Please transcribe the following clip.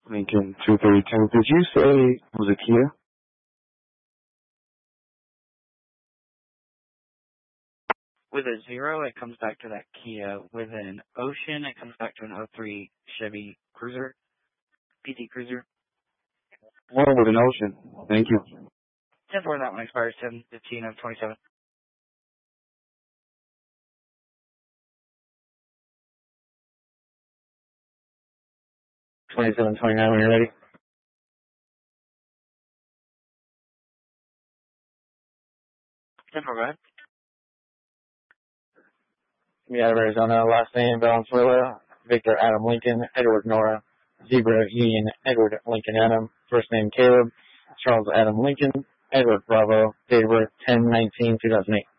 Lincoln 232. Did you say it was a Kia? With a 0, it comes back to that Kia. With an Ocean, it comes back to an 03 Chevy Cruiser, PT Cruiser. One with an Ocean. Thank you. 10-4, that one expires 10/15 of 27. 2729 when you're ready. Go ahead. Me out of Arizona, last name Valenzuela, Victor Adam Lincoln, Edward Nora, Zebra Union Edward Lincoln Adam, first name Caleb, Charles Adam Lincoln, Edward Bravo, date of birth 10/19/2008.